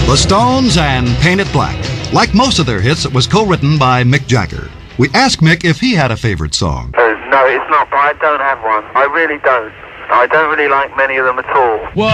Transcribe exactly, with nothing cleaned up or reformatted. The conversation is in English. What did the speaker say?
The Stones and Paint It Black. Like most of their hits, it was co-written by Mick Jagger. We asked Mick if he had a favorite song. Uh, no, it's not, but I don't have one. I really don't. I don't really like many of them at all. Well,